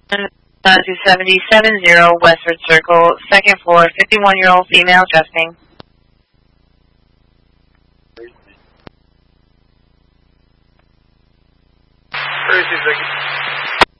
27070 Westford Circle, second floor, 51-year-old female, adjusting. 36 seconds.